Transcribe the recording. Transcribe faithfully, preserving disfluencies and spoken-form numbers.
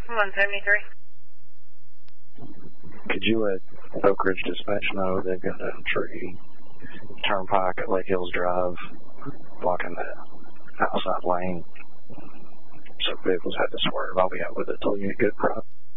one seventy-three. Could you let Oak Ridge Dispatch know they've got a tree turnpike at Lake Hills Drive blocking the outside lane, so vehicles had to swerve? I'll be out with it till you get good prop.